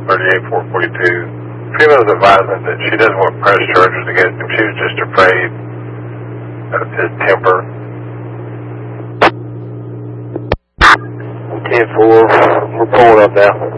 38-442. Female's advising that she doesn't want press charges against him. She was just afraid of his temper. 10-4, we're pulling up now.